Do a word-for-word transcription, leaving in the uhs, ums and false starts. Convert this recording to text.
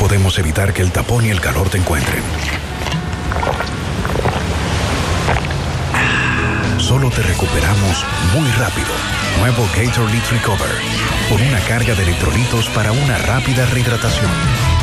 podemos evitar que el tapón y el calor te encuentren. Solo te recuperamos muy rápido. Nuevo Gatorade Recover, con una carga de electrolitos para una rápida rehidratación.